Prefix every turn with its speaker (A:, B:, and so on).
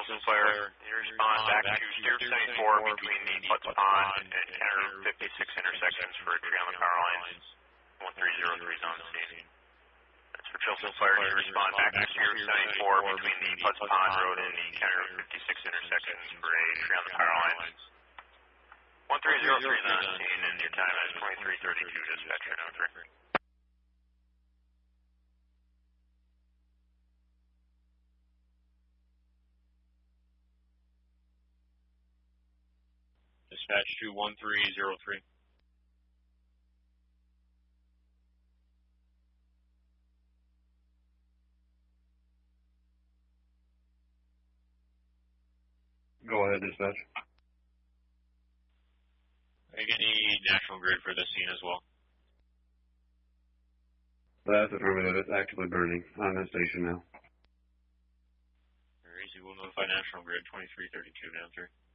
A: Chilson Fire. You respond back to Steer 74 between the Butts Pond and Kenner 56 intersections for a tree on the power lines. 1303 is on the scene. That's for Chilson Fire. You respond back to Steer 74 between the Butts Pond Road and the Kenner 56 intersections for a tree on the power lines. 1303 is on the scene, and your time is 2332, dispatcher, no 3.
B: Dispatch to 1303.
C: Go ahead, dispatch.
B: I need National Grid for this scene as well.
C: That's affirmative. It's actively burning. I'm in station now.
B: Very easy. We'll notify National Grid 2332 down 3.